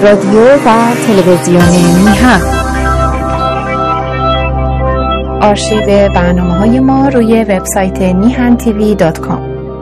رادیو و تلویزیون میهن. آرشیو برنامه‌های ما روی وبسایت mihantv.com.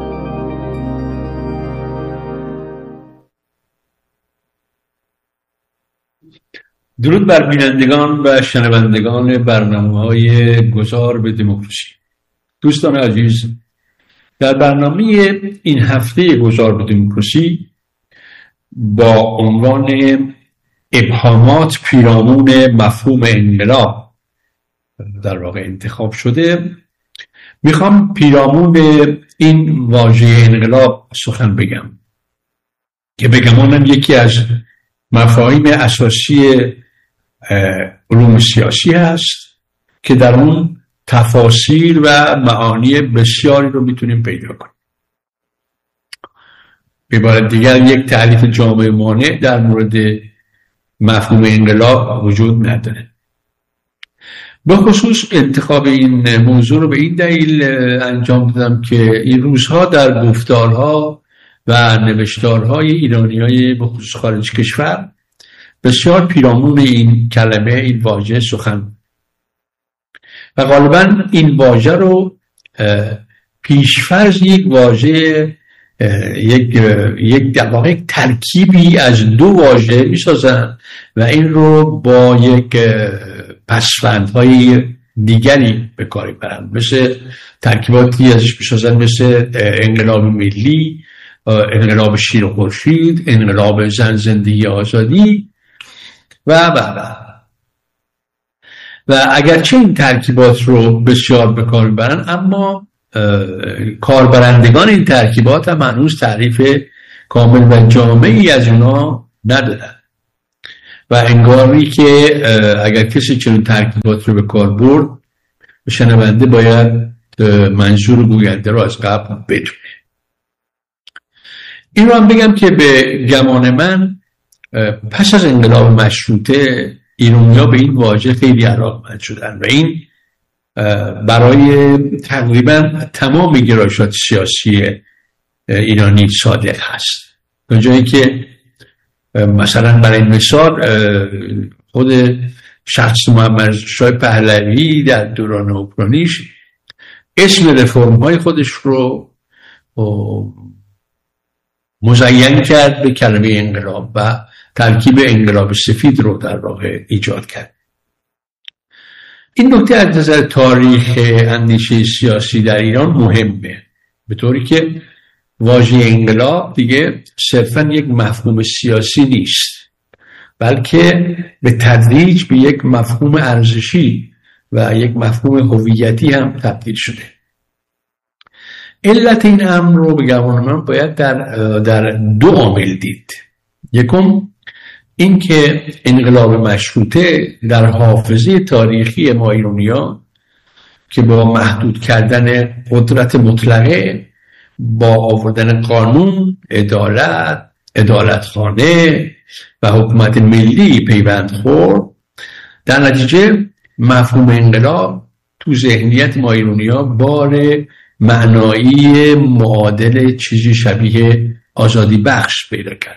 درود بر بینندگان و شنوندگان برنامه‌های گذار به دموکراسی. دوستان عزیز، در برنامه این هفته گذار به دموکراسی با عنوان ابهامات پیرامون مفهوم انقلاب در واقع انتخاب شده، میخوام پیرامون این واژه انقلاب سخن بگم که به گمانم یکی از مفاهیم اساسی علوم سیاسی هست که در اون تفاسیر و معانی بسیاری رو میتونیم پیدا کنیم. به عبارت دیگر یک تعریف جامع مانع در مورد مفهوم انقلاب وجود نداره. به خصوص انتخاب این موضوع رو به این دلیل انجام دادم که این روزها در گفتارها و نوشتارهای ایرانی‌های به خصوص خارج کشور بسیار پیرامون این کلمه، این واژه سخن و غالبا این واژه رو پیشفرض یک واژه یک در واقع ترکیبی از دو واژه می‌سازن و این رو با یک پسوندهای دیگری به کار می‌برن، مثل ترکیباتی ازش می‌سازن مثل انقلاب ملی، انقلاب شیر و خورشید، انقلاب زن زندگی آزادی و اگرچه این ترکیبات رو بسیار به کار می‌برن، اما کاربرندگان این ترکیبات هم هنوز تعریف کامل و جامعی از اونا ندارن و انگاری که اگر کسی چنین ترکیبات رو به کار برد، شنونده باید منظور گوینده رو از قبل بدونه. این رو هم بگم که به گمان من پس از انقلاب مشروطه ایرانی‌ها به این واژه خیلی علاقه‌مند شدن و این برای تقریبا تمام گرایشات سیاسی ایرانی صادق هست. به جایی که مثلا برای مثال خود شخص محمد شاه پهلوی در دوران اوکراینیش اسم رفرم‌های خودش رو مزین کرد به کلمه انقلاب و ترکیب انقلاب سفید رو در واقع ایجاد کرد. این نکته از نظر تاریخ اندیشه سیاسی در ایران مهمه، به طوری که واژه انقلاب دیگه صرفاً یک مفهوم سیاسی نیست، بلکه به تدریج به یک مفهوم ارزشی و یک مفهوم هویتی هم تبدیل شده. علت این امر رو به گمان من باید در دو عامل دید. یکم این که انقلاب مشروطه در حافظه تاریخی ما ایرانی‌ها که با محدود کردن قدرت مطلقه، با آوردن قانون، عدالتخانه و حکومت ملی پیوند خورد، در نتیجه مفهوم انقلاب تو ذهنیت ما ایرانی‌ها بار معنایی معادل چیزی شبیه آزادی بخش پیدا کرد.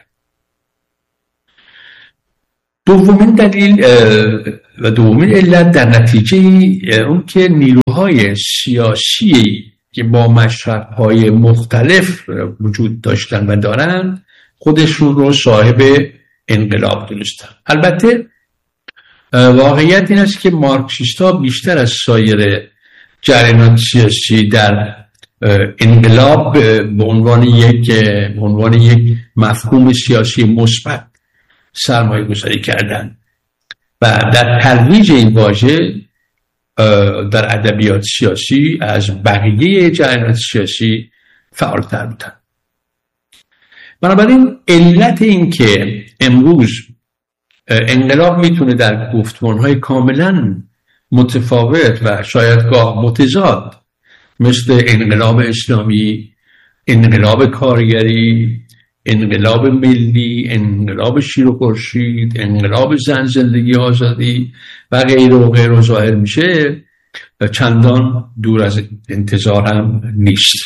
دومین دلیل و دومین علت در نتیجه اون که نیروهای سیاسی که با مشرب‌های مختلف وجود داشتن و دارن خودشون رو صاحب انقلاب دونستن. البته واقعیت این است که مارکسیست‌ها بیشتر از سایر جریانات سیاسی در انقلاب به عنوان یک مفهوم سیاسی مثبت سرمایه گذاری کردن و در ترویج این واژه در ادبیات سیاسی از بقیه جریانات سیاسی فعالتر بودن. بنابراین علت این که امروز انقلاب میتونه در گفتمانهای کاملا متفاوت و شایدگاه متضاد مثل انقلاب اسلامی، انقلاب کارگری، انقلاب ملی، انقلاب شیر و خورشید، انقلاب زن زندگی آزادی و غیره و غیره ظاهر میشه، چندان دور از انتظار هم نیست.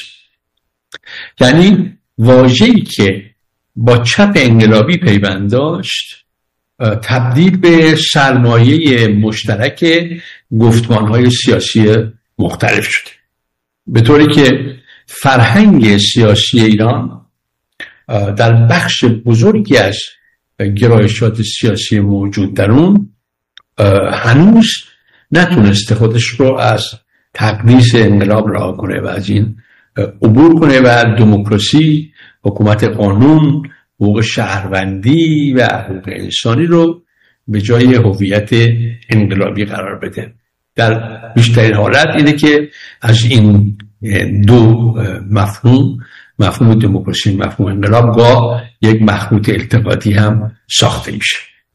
یعنی واژه‌ای که با چپ انقلابی پیوند داشت تبدیل به سرمایه مشترک گفتمانهای سیاسی مختلف شده، به طوری که فرهنگ سیاسی ایران در بخش بزرگی از گرایشات سیاسی موجود در اون هنوز نتونسته خودش رو از تقدیس انقلاب رها کنه و از این عبور کنه و دموکراسی، حکومت قانون، حقوق شهروندی و حقوق انسانی رو به جای هویت انقلابی قرار بده. در بیشترین حالت اینه که از این دو مفهوم دموکراسی، مفهوم انقلاب، گاه یک مخلوط التقاطی هم ساخته میشه.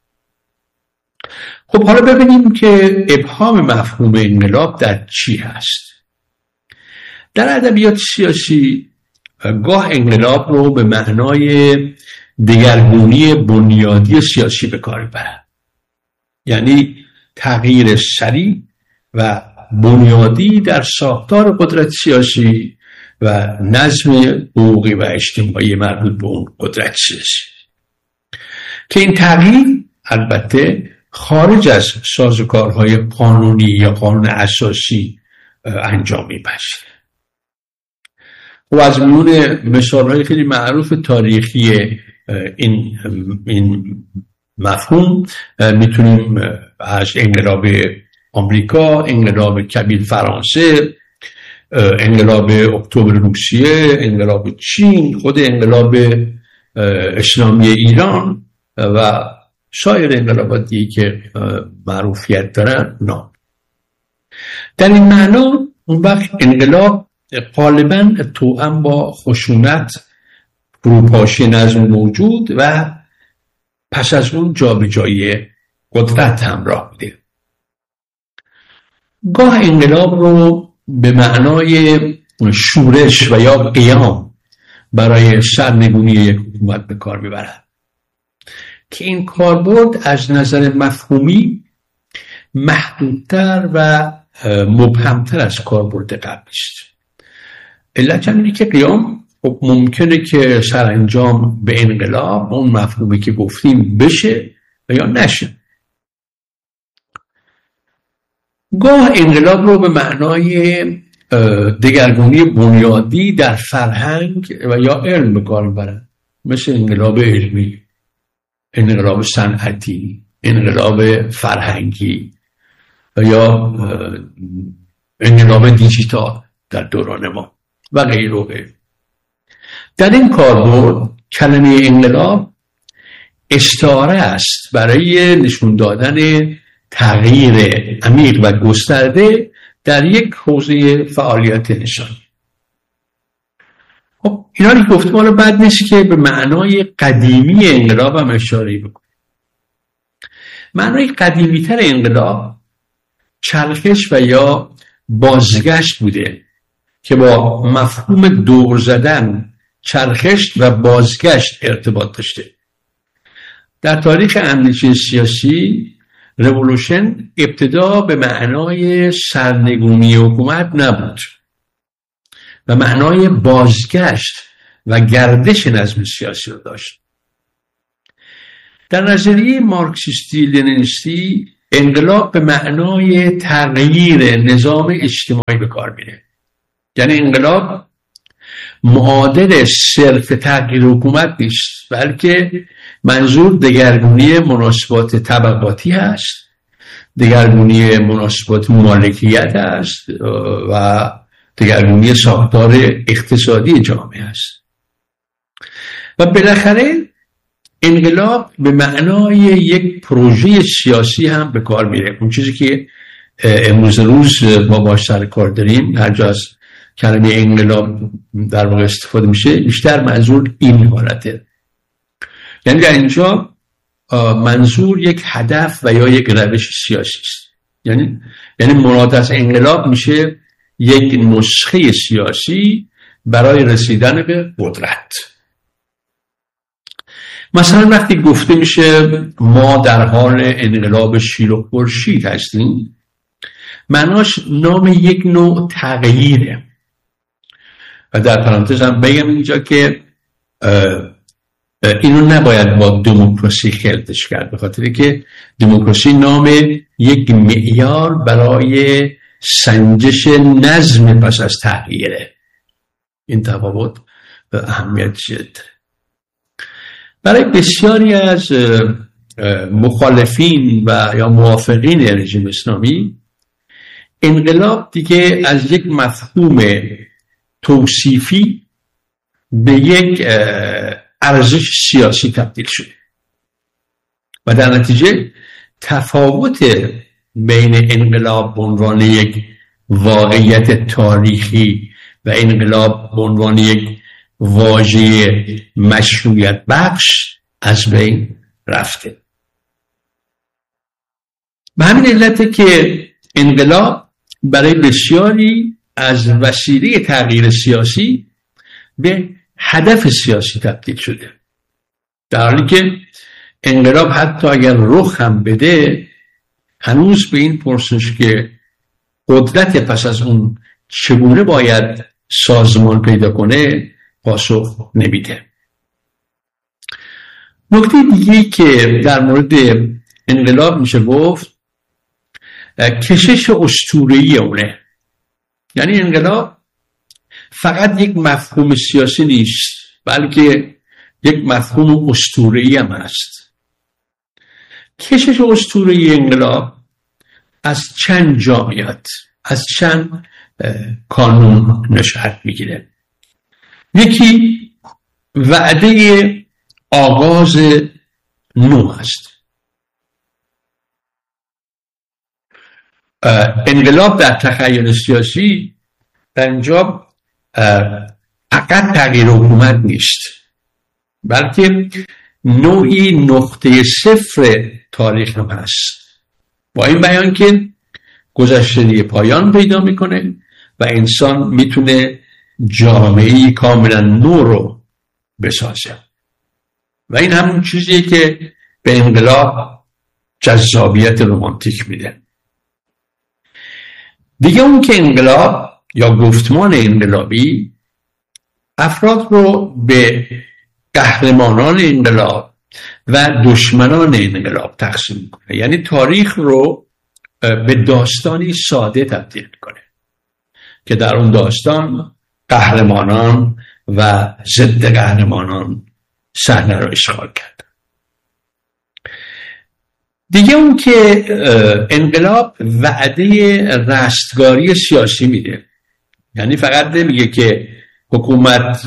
خب حالا ببینیم که ابهام مفهوم انقلاب در چی هست. در ادبیات سیاسی گاه انقلاب رو به معنای دگرگونی بنیادی سیاسی به کار میبرند، یعنی تغییر سریع و بنیادی در ساختار قدرت سیاسی و نظم حقوقی و اجتماعی مربوط به اون قدرت سیاسی، که این تغییر البته خارج از سازوکارهای قانونی یا قانون اساسی انجام می‌پذیرد. و از میون مثال‌های خیلی معروف تاریخی این مفهوم میتونیم از انقلاب آمریکا، انقلاب کبیر فرانسه، انقلاب اکتبر روسیه، انقلاب چین، خود انقلاب اسلامی ایران و سایر انقلابات دیگه که معروفیت دارن نام. در این معنا اون وقت انقلاب غالباً توأم با خشونت، فروپاشی نظم موجود و پس از اون جابجایی قدرت همراه بوده. گاه انقلاب رو به معنای شورش و یا قیام برای سرنگونی یک حکومت به کار میبرد که این کاربرد از نظر مفهومی محدودتر و مبهمتر از کاربرد قبلی است. علت اینه که قیام ممکنه که سرانجام به انقلاب اون مفهومی که گفتیم بشه و یا نشه. گاه انقلاب رو به معنای دگرگونی بنیادی در فرهنگ و یا علم به کار میبرن، مثل انقلاب علمی، انقلاب صنعتی، انقلاب فرهنگی و یا انقلاب دیجیتال در دوران ما و غیره. در این کاربرد کلمه انقلاب استعاره است برای نشون دادن تغییر عمیق و گسترده در یک حوزه فعالیت انسان. خب اینا که گفتم حالا بد نیست که به معنای قدیمی انقلاب هم اشاره بکنم. معنای قدیمی‌تر انقلاب چرخش و یا بازگشت بوده که با مفهوم دور زدن، چرخش و بازگشت ارتباط داشته. در تاریخ اندیشه سیاسی رولوشن ابتدا به معنای سرنگونی حکومت نبود و معنای بازگشت و گردش نظم سیاسی رو داشت. در نظریه مارکسیستی لنینیستی انقلاب به معنای تغییر نظام اجتماعی به کار میره. یعنی انقلاب معادل صرف تغییر حکومت نیست، بلکه منظور دگرگونی مناسبات طبقاتی هست، دگرگونی مناسبات مالکیت هست و دگرگونی ساختار اقتصادی جامعه است. و بالاخره انقلاب به معنای یک پروژه سیاسی هم به کار میره. اون چیزی که امروز روز ما باش سر کار داریم، هر جا از کلمه انقلاب در واقع استفاده میشه، بیشتر منظور این حالته. یعنی در اینجا منظور یک هدف و یا یک روش سیاسی است. یعنی مراد از انقلاب میشه یک نسخه سیاسی برای رسیدن به قدرت. مثلا وقتی گفته میشه ما در حال انقلاب شیر و خورشید هستیم، معناش نام یک نوع تغییره. و در پرانتز هم بگم اینجا که اینو نباید با دموکراسی خلطش کرد، به خاطر که دموکراسی نام یک معیار برای سنجش نظم پس از تغییره. این تفاوت اهمیت جد. برای بسیاری از مخالفین و یا موافقین رژیم اسلامی، انقلاب دیگه از یک مفهوم توصیفی به یک ارزش سیاسی تبدیل شده و در نتیجه تفاوت بین انقلاب به عنوان یک واقعیت تاریخی و انقلاب به عنوان یک واژه مشروعیت بخش از بین رفته. به همین علته که انقلاب برای بسیاری از وسیله تغییر سیاسی به هدف سیاسی تبدیل شده، در حالی که انقلاب حتی اگر رخ هم بده هنوز به این پرسش که قدرت پس از اون چگونه باید سازمان پیدا کنه پاسخ نمیده. نکته دیگه که در مورد انقلاب میشه گفت کشش اسطوره‌ای اونه. یعنی انقلاب فقط یک مفهوم سیاسی نیست، بلکه یک مفهوم اسطوره‌ای هم هست. کشش اسطوره‌ای انقلاب از چند جا میاد، از چند کانون نشأت میگیره. یکی وعده آغاز نو است. انقلاب در تخیل سیاسی در اینجا فقط تغییر حکومت نیست، بلکه نوعی نقطه صفر تاریخ هم هست، با این بیان که گذشته پایان پیدا میکنه و انسان میتونه جامعه‌ای کاملا نو رو بسازه و این همون چیزیه که به انقلاب جذابیت رمانتیک میده. دیگه اون که انقلاب یا گفتمان انقلابی افراد رو به قهرمانان انقلاب و دشمنان انقلاب تقسیم میکنه، یعنی تاریخ رو به داستانی ساده تبدیل میکنه که در اون داستان قهرمانان و ضد قهرمانان صحنه رو اشغال کرد. دیگه اون که انقلاب وعده رستگاری سیاسی میده، یعنی فقط نمیگه که حکومت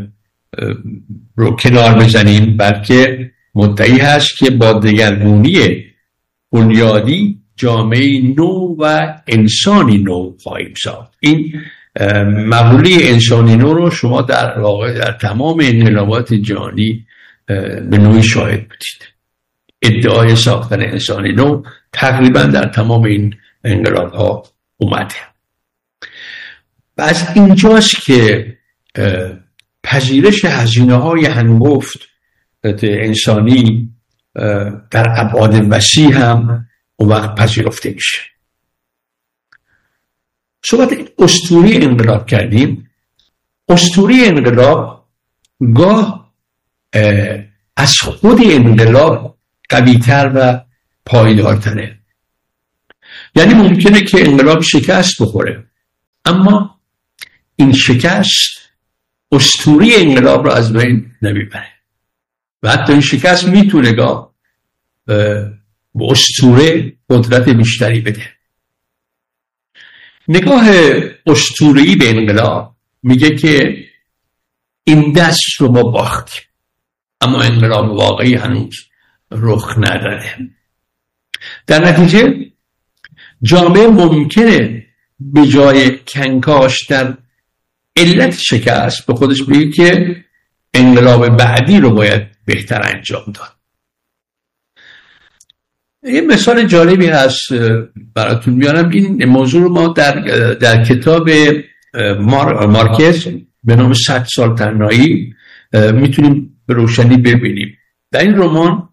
رو کنار بزنیم، بلکه مدعی هست که با دگرگونی بنیادی جامعه نو و انسانی نو خواهیم ساخت. این مقوله انسانی نو رو شما در واقع در تمام انقلابات جهانی به نوعی شاهد بودید. ادعای ساختن انسانی نو تقریبا در تمام این انقلاب ها اومده و از اینجاست که پذیرش هزینه های هنگفت انسانی در ابعاد وسیع هم اون وقت پذیرفته میشه. صحبت اسطوره انقلاب کردیم. اسطوره انقلاب گاه از خود انقلاب قوی‌تر و پایدارتره. یعنی ممکنه که انقلاب شکست بخوره، اما این شکست اسطوره انقلاب رو از بین نمیبره و حتی این شکست میتونه گاه به اسطوره قدرت بیشتری بده. نگاه اسطوره‌ای به انقلاب میگه که این دست رو ما باختیم، اما انقلاب واقعی هنوز رخ نداره. در نتیجه جامعه ممکنه به جای کنکاش در علت شکست به خودش بگه که انقلاب بعدی رو باید بهتر انجام داد. یه مثال جالبی هست براتون میارم. این موضوع رو ما در کتاب مارکز به نام 100 سال تنهایی میتونیم به روشنی ببینیم. در این رمان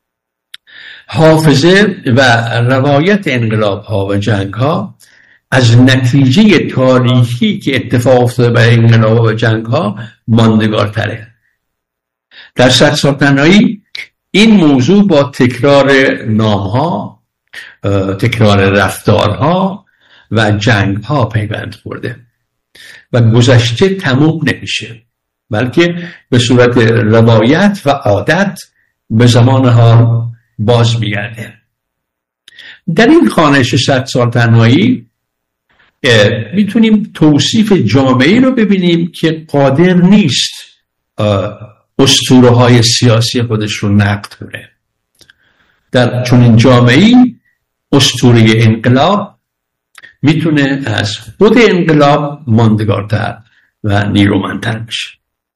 حافظه و روایت انقلاب ها و جنگ ها از نتیجه تاریخی که اتفاق افتاده برای انقلاب ها و جنگ ها ماندگارتره. در 100 سال تنهایی این موضوع با تکرار نامها، تکرار رفتارها و جنگها پیوند خورده و گذشته تموم نمیشه، بلکه به صورت روایت و عادت به زمان حال باز میگرده. در این خوانش 100 سال تنهایی میتونیم توصیف جامعه‌ای رو ببینیم که قادر نیست اسطوره‌های سیاسی خودش رو نقد کنه. در چنین جامعه‌ای اسطوره انقلاب میتونه از خود انقلاب ماندگارتر و نیرومندتر بشه.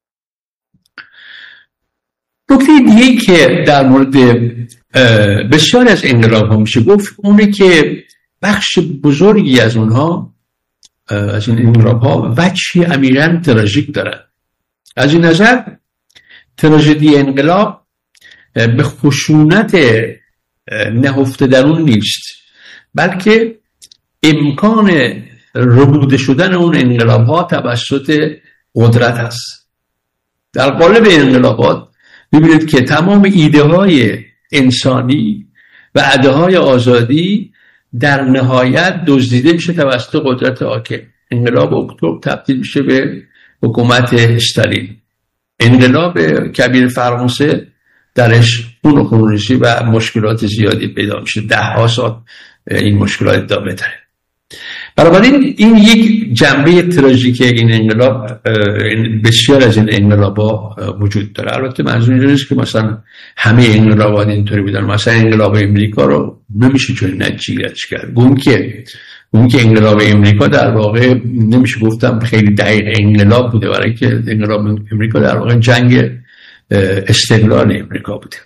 نکته دیگه‌ای که در مورد بسیار از انقلاب ها میشه گفت اونه که بخش بزرگی از اونها، از این انقلاب ها، وجهی عمیقاً تراژیک دارن. از این نظر تراژدی انقلاب به خشونت نهفته در اون نیست، بلکه امکان ربوده شدن اون انقلاب ها توسط قدرت هست. در قالب انقلابات می‌بینید که تمام ایده های انسانی و ایده های آزادی در نهایت دزدیده میشه توسط قدرت حاکم. انقلاب اکتبر تبدیل میشه به حکومت استالین. انقلاب کبیر فرانسه درش خونریزی و مشکلات زیادی پیدا میشه. 10 سال این مشکلات ادامه داره. بنابراین این یک جنبه تراژیک این انقلاب، بسیار از این انقلاب‌ها وجود داره. البته منظور این نیست که مثلا همه انقلابات اینطوری بودن. مثلا انقلاب امریکا رو نمیشه چون نتیجهش کرد. گم که انقلاب امریکا در واقع نمیشه گفتم خیلی دقیق انقلاب بوده، برای که انقلاب امریکا در واقع جنگ استقلال امریکا بوده.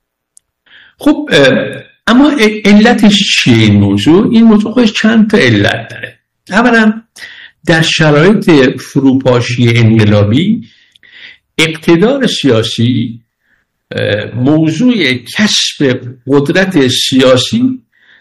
خب اما علتش چیه این موضوع؟ این موضوع خودش چند تا علت داره. اولا در شرایط فروپاشی انقلابی اقتدار سیاسی، موضوع کسب قدرت سیاسی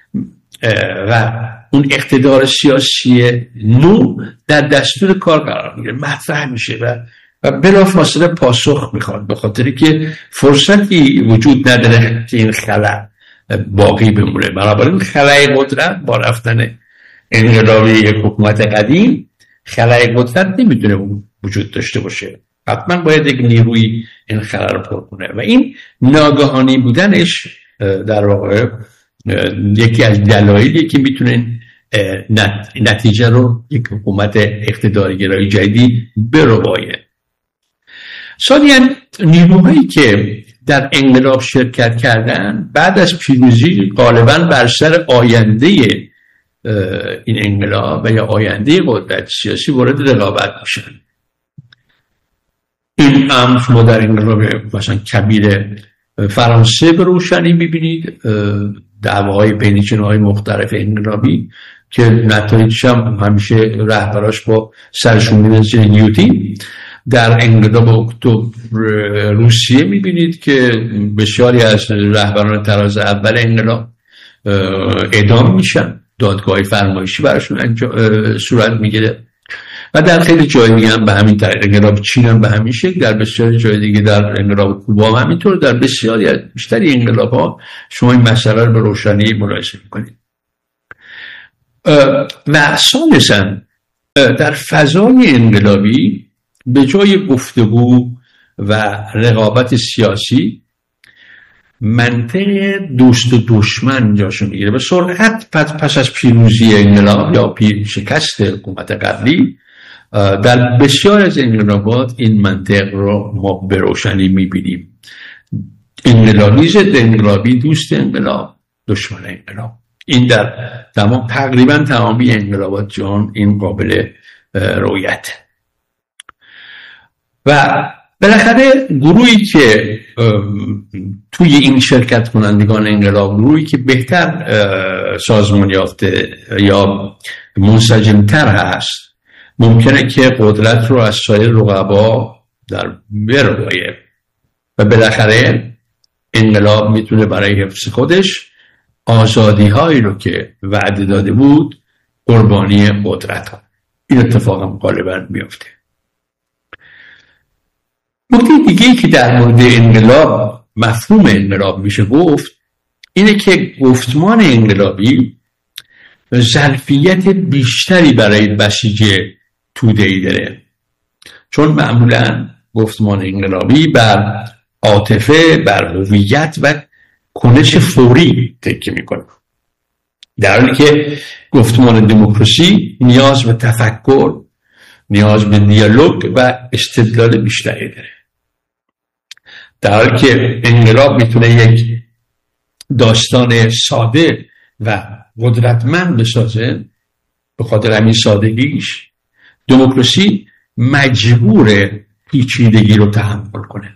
و اون اقتدار سیاسی نو در دستور کار قرار میگیره، مطرح میشه و بلافاصله پاسخ میخواد، به خاطری که فرصتی وجود نداره که این خلأ باقی بمونه. بنابراین خلأ قدرت با رفتن انقلابی یک حکومت قدیم، خلأ قدرت نمیتونه وجود داشته باشه، حتما باید یک نیروی این خلأ رو پر کنه و این ناگهانی بودنش در واقع یکی از دلایلی که میتونه نتیجه رو یک حکومت اقتدارگرایی جدیدی بربایه. ثانیاً نیروهایی که در انقلاب شرکت کردن بعد از پیروزی غالباً بر سر آینده این انقلاب و یا آینده قدرت سیاسی وارد رقابت میشن. این امر شما در انقلاب مثلا کبیر فرانسه به روشنی میبینید، دعواهای بین چنهای مختلف انقلابی که نتایجش هم همیشه رهبراش با سرشونی نیوتین. در انقلاب اکتبر روسیه میبینید که بسیاری از رهبران تراز اول انقلاب اعدام میشن، دادگاه فرمایشی براشون صورت میگیره و در خیلی جای دیگه هم به همین طریق. انقلاب چین هم به همین شکل، در بسیاری جای دیگه، در انقلاب کوبا هم همینطور، در بسیاری از بیشتری انقلاب ها شما این مسئله رو به روشنی ملاحظه میکنید. و ثالثاً در فضای انقلابی به جای گفتگو و رقابت سیاسی، منطق دوست و دشمن جاشو میگیره. به سرعت پس از پیروزی انقلاب یا شکست حکومت قبلی، در بسیار از انقلابات این منطق رو ما به روشنی میبینیم. انقلابی ضد انقلابی، دوست انقلاب دشمن انقلاب. این در تقریبا تمامی انقلابات جهان این قابل رؤیت. و بالاخره گروهی که توی این شرکت کنندگان انقلاب، گروهی که بهتر سازمان یافته یا منسجمتر هست، ممکنه که قدرت رو از سایر رقبا در بربایه و بالاخره انقلاب میتونه برای حفظ خودش آزادی هایی رو که وعده داده بود قربانی قدرت ها. این اتفاق هم غالبا میفته. نکته دیگه‌ای که در مورد انقلاب، مفهوم انقلاب میشه گفت، اینه که گفتمان انقلابی ظرفیت بیشتری برای بسیج توده‌ای داره، چون معمولا گفتمان انقلابی بر عاطفه، بر هویت و کنش فوری تکیه میکنه، در حالی که گفتمان دموکراسی نیاز به تفکر، نیاز به دیالوگ و استدلال بیشتری داره. در حالی که انقلاب میتونه یک داستان ساده و قدرتمند بسازه، به خاطر همین سادگیش دموکراسی مجبور پیچیدگی رو تحمل کنه.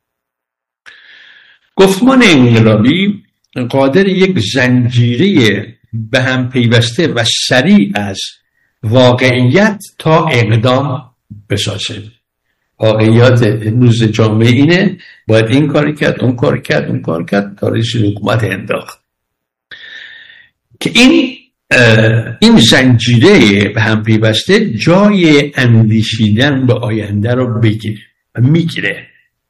گفتمان انقلابی قادر یک زنجیره به هم پیوسته و سریع از واقعیت تا اقدام بسازه. واقعیات امروز جامعه اینه، باید این کاری کرد، اون کاری کرد، اون کاری کرد، کارش حکومت انداخت. که این زنجیره به هم پیوسته جای اندیشیدن به آینده رو بگیره و میگیره.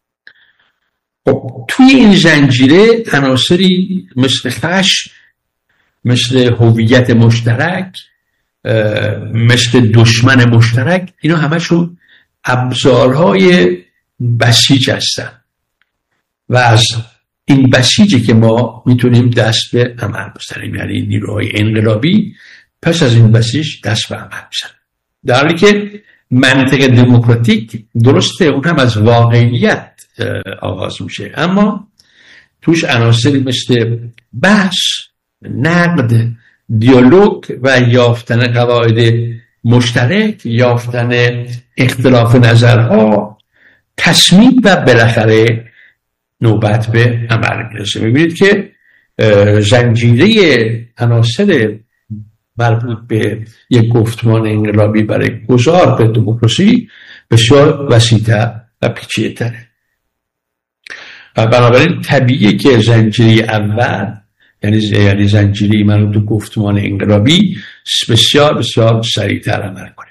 خب توی این زنجیره عناصری مثل خشم، مثل هویت مشترک، مثل دشمن مشترک، اینا همشون ابزارهای بسیج هستن و از این بسیجی که ما میتونیم دست به عمل بزنیم، یعنی نیروهای انقلابی پس از این بسیج دست به عمل بزنن. در حالی که منطق دموکراتیک درسته اون هم از واقعیت آغاز میشه، اما توش عناصری مثل بحث، نقد، دیالوگ و یافتن قواعد مشترک، یافتن اختلاف نظرها، تصمیم و بالاخره نوبت به عمل میرسه. میبینید که زنجیره عناصر مربوط به یک گفتمان انقلابی برای گذار به دموکراسی بسیار وسیع‌تر و پیچیده‌تره. بنابراین طبیعیه که زنجیره اول، یعنی زنجیره مربوط به گفتمان انقلابی، بسیار بسیار سریع‌تر عمل کنه.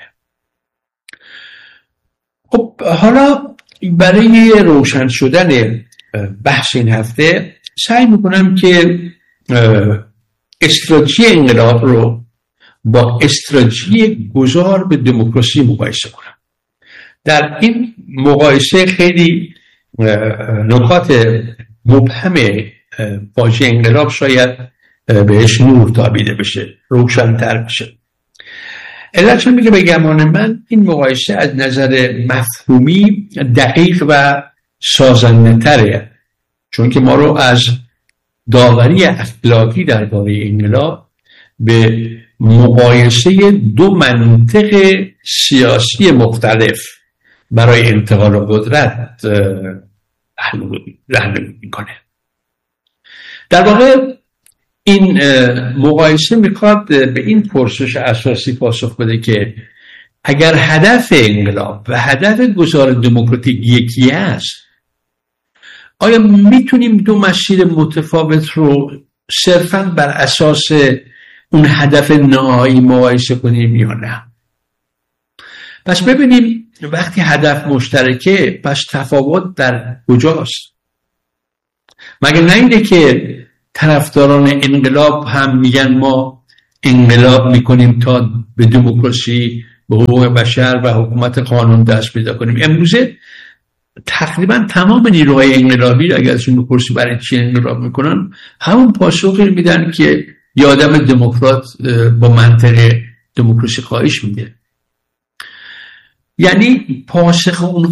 خب حالا برای روشن شدن بحث این هفته سعی میکنم که استراتژی انقلاب رو با استراتژی گذار به دموکراسی مقایسه کنم. در این مقایسه خیلی نکات مبهم واژه انقلاب شاید بهش نور تابیده بشه، روشن‌تر بشه. علتش میگه به گمان من این مقایسه از نظر مفهومی دقیق و سازنده تره، چون که ما رو از داوری اخلاقی درباره انقلاب به مقایسه دو منطق سیاسی مختلف برای انتقال قدرت رهنمایی میکنه. در واقع این مقایسه میخواد به این پرسش اساسی پاسخ بده که اگر هدف انقلاب و هدف گذار دموکراتیک یکی است، آیا میتونیم دو مسیر متفاوت رو صرفاً بر اساس اون هدف نهایی مقایسه کنیم یا نه؟ پس ببینیم وقتی هدف مشترکه پس تفاوت در کجاست؟ مگه نه اینه که طرفداران انقلاب هم میگن ما انقلاب میکنیم تا به دموکراسی، به حقوق بشر و حکومت قانون دست پیدا کنیم؟ امروزه تقریبا تمام نیروهای انقلابی اگر ازشون بپرسی برای چی انقلاب میکنن، همون پاسخی میدن که یه آدم دموکرات با منطق دموکراسی خواهش میده. یعنی پاسخ اون